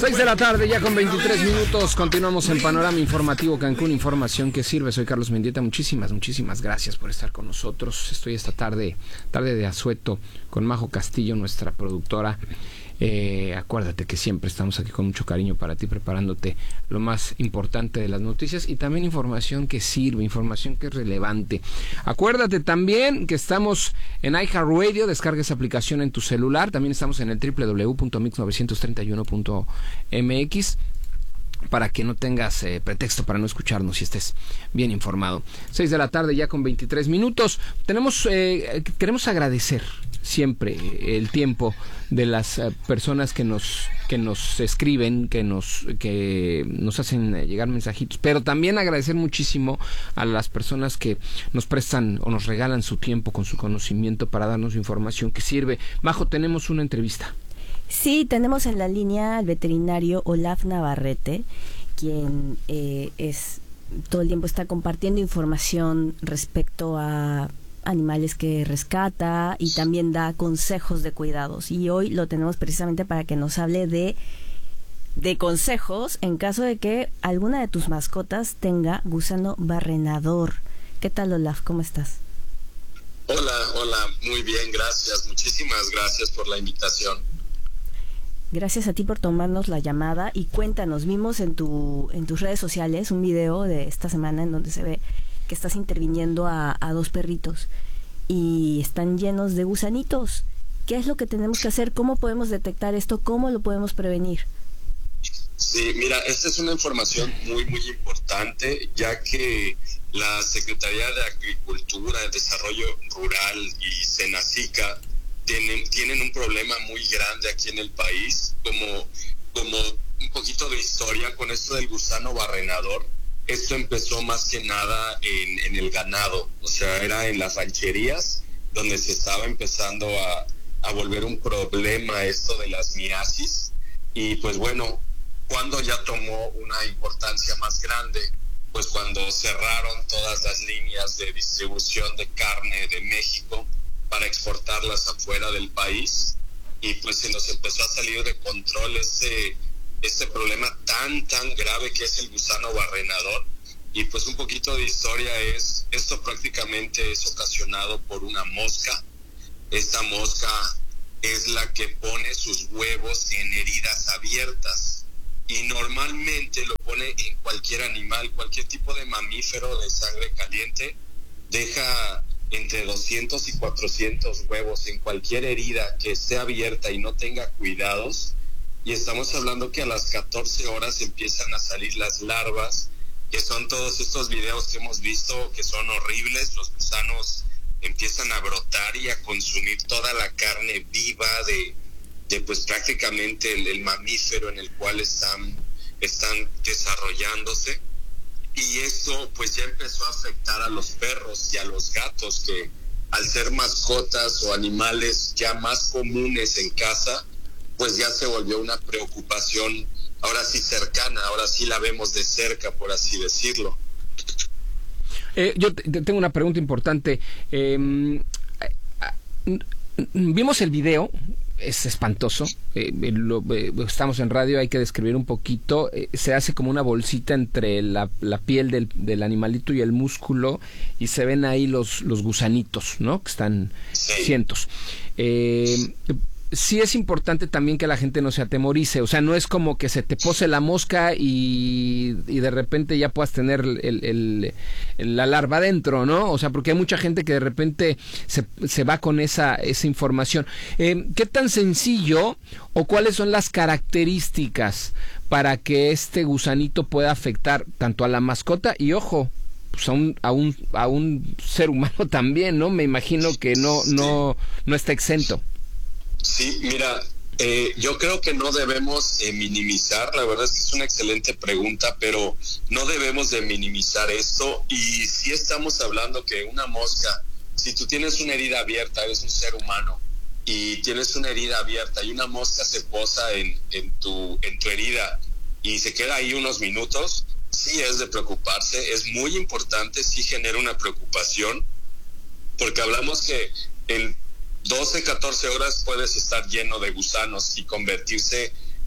6 de la tarde, ya con 23 minutos, continuamos en Panorama Informativo Cancún, información que sirve. Soy Carlos Mendieta, muchísimas gracias por estar con nosotros. Estoy esta tarde de asueto con Majo Castillo, nuestra productora. Acuérdate que siempre estamos aquí con mucho cariño para ti, preparándote lo más importante de las noticias y también información que sirve, información que es relevante. Acuérdate también que estamos en iHeartRadio, descarga esa aplicación en tu celular. También estamos en el www.mix931.mx para que no tengas pretexto para no escucharnos y estés bien informado. 6 de la tarde ya con 23 minutos. Queremos agradecer siempre el tiempo de las personas que nos escriben, que nos hacen llegar mensajitos, pero también agradecer muchísimo a las personas que nos prestan o nos regalan su tiempo con su conocimiento para darnos información que sirve. Majo, tenemos una entrevista. Sí, tenemos en la línea al veterinario Olaf Navarrete, quien todo el tiempo está compartiendo información respecto a animales que rescata y también da consejos de cuidados. Y hoy lo tenemos precisamente para que nos hable de consejos en caso de que alguna de tus mascotas tenga gusano barrenador. ¿Qué tal, Olaf? ¿Cómo estás? Hola, muy bien, gracias. Muchísimas gracias por la invitación. Gracias a ti por tomarnos la llamada y cuéntanos, vimos en tus redes sociales un video de esta semana en donde se ve que estás interviniendo a dos perritos y están llenos de gusanitos. ¿Qué es lo que tenemos que hacer? ¿Cómo podemos detectar esto? ¿Cómo lo podemos prevenir? Sí, mira, esta es una información muy importante, ya que la Secretaría de Agricultura, de Desarrollo Rural y Senacica tienen un problema muy grande aquí en el país, como un poquito de historia con esto del gusano barrenador. Esto empezó más que nada en el ganado, o sea, era en las rancherías donde se estaba empezando a volver un problema esto de las miasis. Y pues bueno, cuando ya tomó una importancia más grande, pues cuando cerraron todas las líneas de distribución de carne de México para exportarlas afuera del país, y pues se nos empezó a salir de control este problema tan grave que es el gusano barrenador. Y pues un poquito de historia esto prácticamente es ocasionado por una mosca. Esta mosca es la que pone sus huevos en heridas abiertas y normalmente lo pone en cualquier animal, cualquier tipo de mamífero de sangre caliente. Deja entre 200 y 400 huevos en cualquier herida que esté abierta y no tenga cuidados. Y estamos hablando que a las 14 horas empiezan a salir las larvas, que son todos estos videos que hemos visto que son horribles. Los gusanos empiezan a brotar y a consumir toda la carne viva de pues prácticamente el mamífero en el cual están desarrollándose. Y esto pues ya empezó a afectar a los perros y a los gatos, que al ser mascotas o animales ya más comunes en casa, pues ya se volvió una preocupación, ahora sí cercana, ahora sí la vemos de cerca, por así decirlo. Yo tengo una pregunta importante. Vimos el video, es espantoso. Estamos en radio, hay que describir un poquito. Se hace como una bolsita entre la piel del animalito y el músculo, y se ven ahí los gusanitos, ¿no? Que están cientos. Sí es importante también que la gente no se atemorice, o sea, no es como que se te pose la mosca y de repente ya puedas tener la larva adentro, ¿no? O sea, porque hay mucha gente que de repente se va con esa información. ¿Qué tan sencillo o cuáles son las características para que este gusanito pueda afectar tanto a la mascota y, ojo, pues a un ser humano también, ¿no? Me imagino que no está exento. Sí, mira, yo creo que no debemos minimizar, la verdad es que es una excelente pregunta, pero no debemos de minimizar esto. Y si estamos hablando que una mosca, si tú tienes una herida abierta, eres un ser humano y tienes una herida abierta y una mosca se posa en tu herida y se queda ahí unos minutos, sí es de preocuparse, es muy importante, sí genera una preocupación, porque hablamos que en 12, 14 horas puedes estar lleno de gusanos y convertirse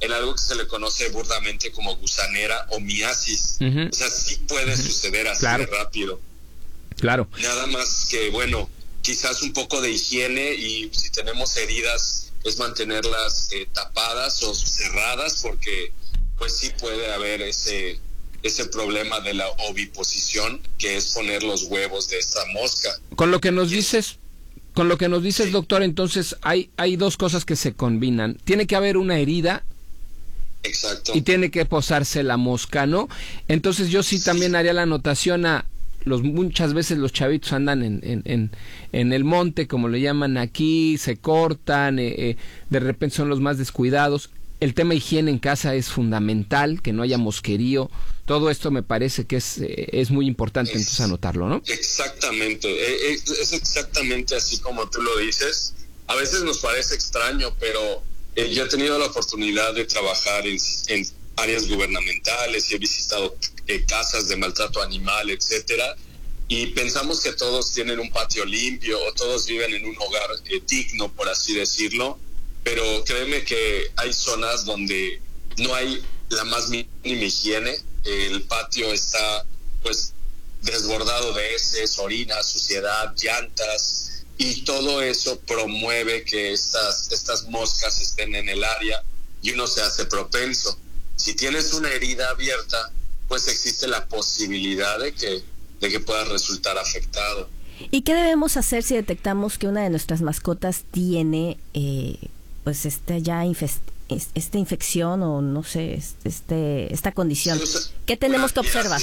en algo que se le conoce burdamente como gusanera o miasis. O sea, sí puede suceder así de rápido. Claro. Nada más que, bueno, quizás un poco de higiene, y si tenemos heridas es mantenerlas tapadas o cerradas, porque pues sí puede haber ese problema de la oviposición, que es poner los huevos de esta mosca. Con lo que nos dices, sí, doctor, entonces hay dos cosas que se combinan. Tiene que haber una herida. Exacto. Y tiene que posarse la mosca, ¿no? Entonces yo sí también haría la anotación muchas veces los chavitos andan en el monte, como le llaman aquí, se cortan, de repente son los más descuidados. El tema higiene en casa es fundamental, que no haya mosquerío. Todo esto me parece que es muy importante, entonces anotarlo, ¿no? Exactamente, es exactamente así como tú lo dices. A veces nos parece extraño, pero yo he tenido la oportunidad de trabajar en áreas gubernamentales y he visitado casas de maltrato animal, etcétera, y pensamos que todos tienen un patio limpio o todos viven en un hogar digno, por así decirlo, pero créeme que hay zonas donde no hay la más mínima higiene. El patio está pues desbordado de heces, orina, suciedad, llantas, y todo eso promueve que estas moscas estén en el área y uno se hace propenso. Si tienes una herida abierta, pues existe la posibilidad de que pueda resultar afectado. ¿Y qué debemos hacer si detectamos que una de nuestras mascotas tiene pues esta infección, o no sé, esta condición? ¿Qué tenemos que observar?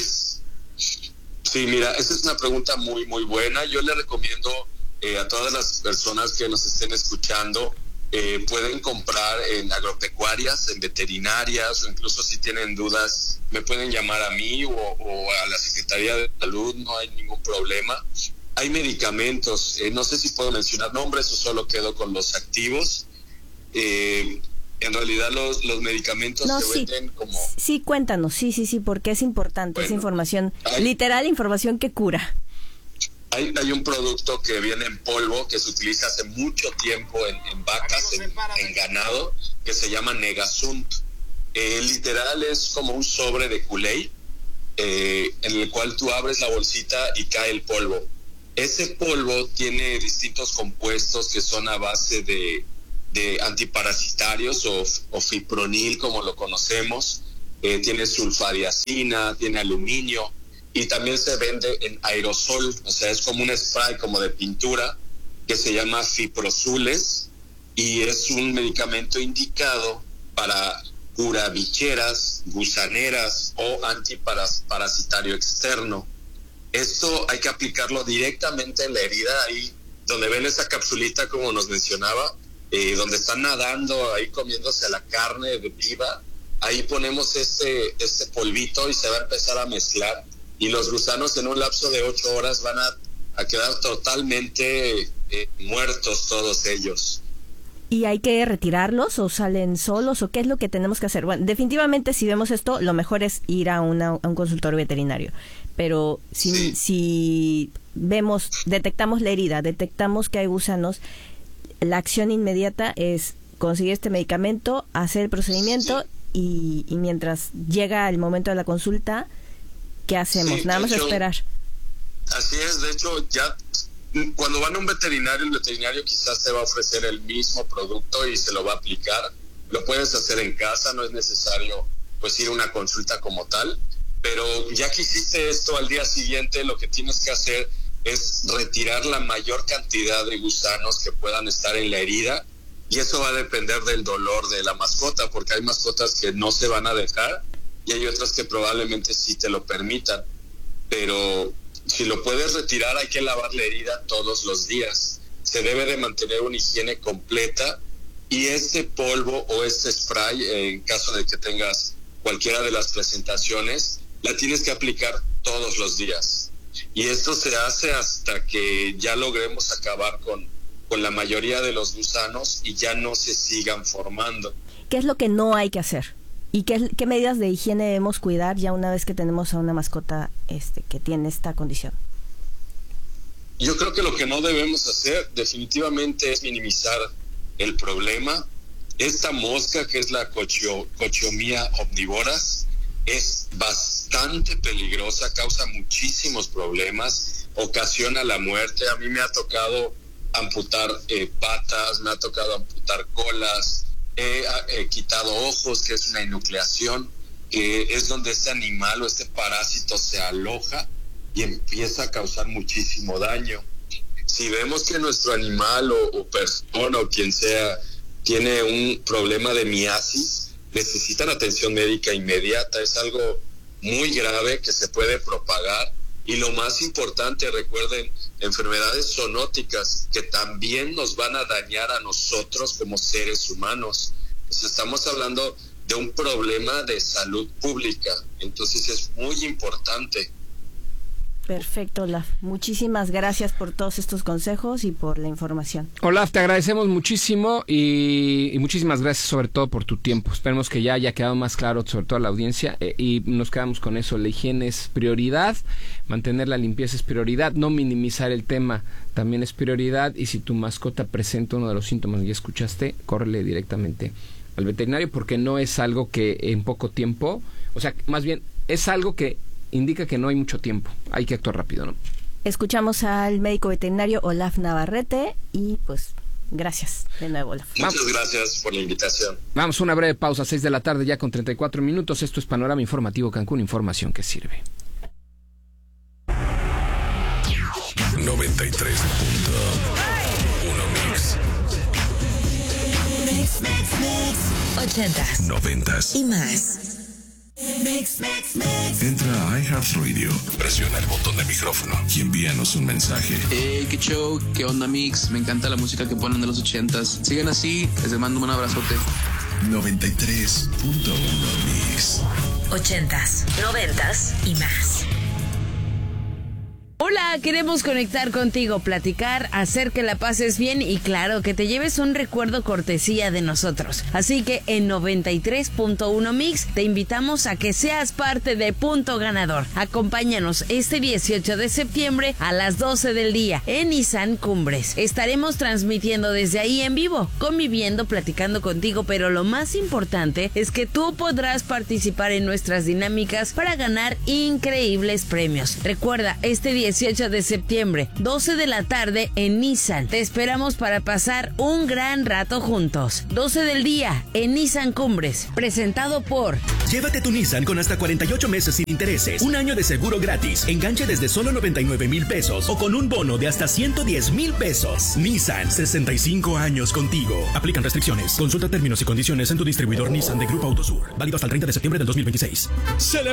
Sí, mira, esa es una pregunta muy, muy buena. Yo le recomiendo a todas las personas que nos estén escuchando, pueden comprar en agropecuarias, en veterinarias, o incluso si tienen dudas, me pueden llamar a mí o a la Secretaría de Salud, no hay ningún problema. Hay medicamentos, no sé si puedo mencionar nombres o solo quedo con los activos. En realidad los medicamentos venden como... Sí, cuéntanos, sí, porque es importante, esa información, literal información que cura. Hay un producto que viene en polvo, que se utiliza hace mucho tiempo en vacas, en ganado, que se llama Negasunt. Literal es como un sobre de Kool-Aid, en el cual tú abres la bolsita y cae el polvo. Ese polvo tiene distintos compuestos que son a base de antiparasitarios o fipronil, como lo conocemos. Tiene sulfadiazina, tiene aluminio, y también se vende en aerosol, o sea, es como un spray como de pintura que se llama Fiprosules, y es un medicamento indicado para curabicheras, gusaneras o antiparasitario externo. Esto hay que aplicarlo directamente en la herida, ahí donde ven esa capsulita como nos mencionaba, donde están nadando ahí comiéndose la carne viva. Ahí ponemos este polvito y se va a empezar a mezclar, y los gusanos en un lapso de 8 horas van a quedar totalmente muertos todos ellos. ¿Y hay que retirarlos o salen solos, o qué es lo que tenemos que hacer? Bueno, definitivamente si vemos esto, lo mejor es ir a un consultorio veterinario, pero si detectamos la herida, detectamos que hay gusanos, la acción inmediata es conseguir este medicamento, hacer el procedimiento, y mientras llega el momento de la consulta, ¿qué hacemos? Nada más esperar. Así es, de hecho, ya cuando van a un veterinario, el veterinario quizás te va a ofrecer el mismo producto y se lo va a aplicar. Lo puedes hacer en casa, no es necesario pues ir a una consulta como tal, pero ya que hiciste esto, al día siguiente lo que tienes que hacer es retirar la mayor cantidad de gusanos que puedan estar en la herida, y eso va a depender del dolor de la mascota, porque hay mascotas que no se van a dejar y hay otras que probablemente sí te lo permitan, pero si lo puedes retirar hay que lavar la herida todos los días. Se debe de mantener una higiene completa, y este polvo o este spray, en caso de que tengas cualquiera de las presentaciones, la tienes que aplicar todos los días. Y esto se hace hasta que ya logremos acabar con la mayoría de los gusanos y ya no se sigan formando. ¿Qué es lo que no hay que hacer? ¿Y qué medidas de higiene debemos cuidar ya una vez que tenemos a una mascota que tiene esta condición? Yo creo que lo que no debemos hacer definitivamente es minimizar el problema. Esta mosca, que es la Cochiomia omnivoras, es bastante peligrosa, causa muchísimos problemas, ocasiona la muerte. A mí me ha tocado amputar patas, me ha tocado amputar colas, he quitado ojos, que es una enucleación, que es donde este animal o este parásito se aloja y empieza a causar muchísimo daño. Si vemos que nuestro animal o persona o quien sea tiene un problema de miasis, necesitan atención médica inmediata. Es algo muy grave que se puede propagar. Y lo más importante, recuerden, enfermedades zoonóticas que también nos van a dañar a nosotros como seres humanos. Pues estamos hablando de un problema de salud pública, entonces es muy importante. Perfecto, Olaf. Muchísimas gracias por todos estos consejos y por la información. Olaf, te agradecemos muchísimo y muchísimas gracias sobre todo por tu tiempo. Esperemos que ya haya quedado más claro, sobre todo a la audiencia, y nos quedamos con eso. La higiene es prioridad, mantener la limpieza es prioridad, no minimizar el tema también es prioridad, y si tu mascota presenta uno de los síntomas que ya escuchaste, córrele directamente al veterinario, porque no es algo que en poco tiempo, o sea, más bien es algo que indica que no hay mucho tiempo, hay que actuar rápido, ¿no? Escuchamos al médico veterinario Olaf Navarrete y pues gracias de nuevo, Olaf. Muchas gracias por la invitación. Vamos a una breve pausa, 6 de la tarde ya con 34 minutos. Esto es Panorama Informativo Cancún, información que sirve. 93.1 Mix. Ochentas, 90s y más. Entra a iHeartRadio, presiona el botón de micrófono y envíanos un mensaje. Hey, qué show, qué onda, Mix. Me encanta la música que ponen de los 80s. Sigan así, les mando un abrazote. 93.1 Mix. Ochentas, noventas y más. Hola, queremos conectar contigo, platicar, hacer que la pases bien y claro, que te lleves un recuerdo cortesía de nosotros. Así que en 93.1 Mix te invitamos a que seas parte de Punto Ganador. Acompáñanos este 18 de septiembre a las 12 del día en Nissan Cumbres. Estaremos transmitiendo desde ahí en vivo, conviviendo, platicando contigo, pero lo más importante es que tú podrás participar en nuestras dinámicas para ganar increíbles premios. Recuerda, este 18 de septiembre, 12 de la tarde en Nissan. Te esperamos para pasar un gran rato juntos. 12 del día en Nissan Cumbres. Presentado por... Llévate tu Nissan con hasta 48 meses sin intereses, un año de seguro gratis, enganche desde solo 99,000 pesos o con un bono de hasta 110,000 pesos. Nissan, 65 años contigo. Aplican restricciones. Consulta términos y condiciones en tu distribuidor Nissan de Grupo Autosur. Válido hasta el 30 de septiembre del 2026.